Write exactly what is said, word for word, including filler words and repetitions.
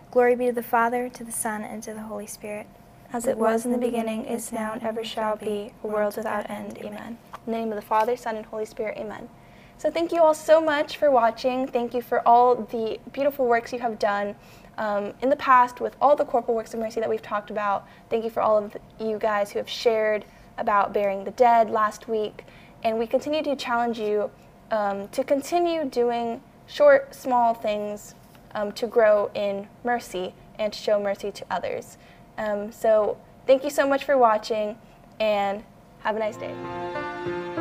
Glory be to the Father, to the Son, and to the Holy Spirit. As it was in the beginning, is now, and ever shall be, a world without end. Amen. In the name of the Father, Son, and Holy Spirit. Amen. So thank you all so much for watching. Thank you for all the beautiful works you have done um, in the past with all the corporal works of mercy that we've talked about. Thank you for all of you guys who have shared about burying the dead last week. And we continue to challenge you um, to continue doing short, small things um, to grow in mercy and to show mercy to others. Um, so thank you so much for watching, and have a nice day.